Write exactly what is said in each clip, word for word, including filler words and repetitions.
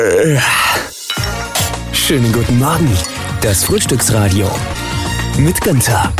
Äh. Schönen guten Morgen, das Frühstücksradio mit Günther.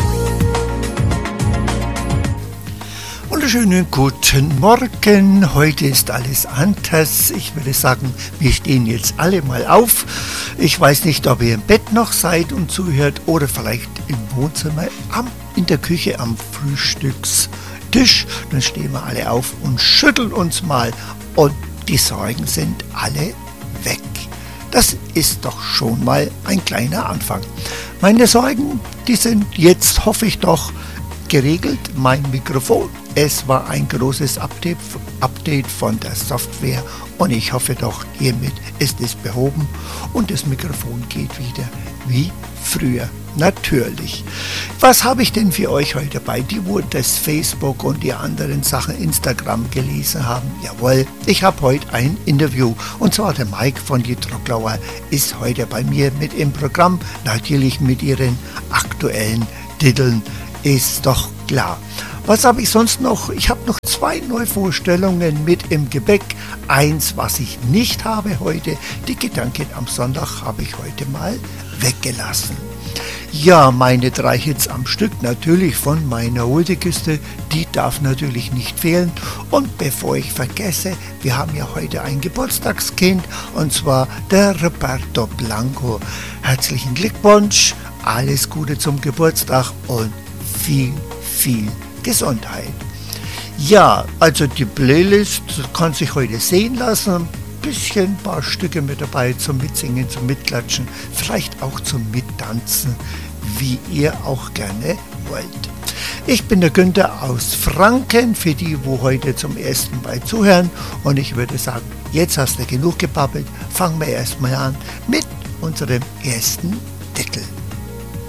Wunderschönen guten Morgen, heute ist alles anders. Ich würde sagen, wir stehen jetzt alle mal auf. Ich weiß nicht, ob ihr im Bett noch seid und zuhört oder vielleicht im Wohnzimmer, am, in der Küche am Frühstückstisch. Dann stehen wir alle auf und schütteln uns mal und die Sorgen sind alle weg. Das ist doch schon mal ein kleiner Anfang. Meine Sorgen, die sind jetzt, hoffe ich doch, geregelt. Mein Mikrofon, es war ein großes Update, Update von der Software und ich hoffe doch, hiermit ist es behoben und das Mikrofon geht wieder wie früher. Natürlich. Was habe ich denn für euch heute dabei? Die, wo das Facebook und die anderen Sachen Instagram gelesen haben. Jawohl, ich habe heute ein Interview. Und zwar der Mike von die Trocklauer ist heute bei mir mit im Programm. Natürlich mit ihren aktuellen Titeln. Ist doch klar. Was habe ich sonst noch? Ich habe noch zwei Neuvorstellungen mit im Gepäck. Eins, was ich nicht habe heute. Die Gedanken am Sonntag habe ich heute mal weggelassen. Ja, meine drei Hits am Stück, natürlich von meiner Oldeküste, die darf natürlich nicht fehlen. Und bevor ich vergesse, wir haben ja heute ein Geburtstagskind, und zwar der Roberto Blanco. Herzlichen Glückwunsch, alles Gute zum Geburtstag und viel, viel Gesundheit. Ja, also die Playlist kann sich heute sehen lassen. Bisschen, ein paar Stücke mit dabei zum Mitsingen, zum Mitklatschen, vielleicht auch zum Mittanzen, wie ihr auch gerne wollt. Ich bin der Günther aus Franken, für die, wo heute zum ersten Mal zuhören, und ich würde sagen, jetzt hast du genug gebabbelt, fangen wir erstmal an mit unserem ersten